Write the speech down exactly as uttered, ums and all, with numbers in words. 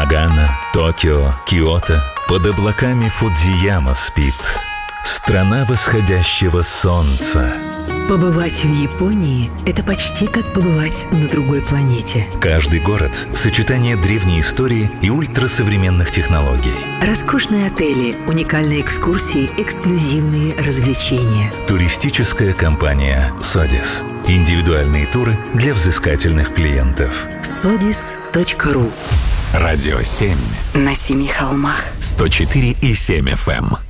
Нагано, Токио, Киото. Под облаками Фудзияма спит. Страна восходящего солнца. Побывать в Японии – это почти как побывать на другой планете. Каждый город – сочетание древней истории и ультрасовременных технологий. Роскошные отели, уникальные экскурсии, эксклюзивные развлечения. Туристическая компания «Содис». Индивидуальные туры для взыскательных клиентов. содис точка ру. Радио семь. На семи холмах. сто четыре и семь эф эм.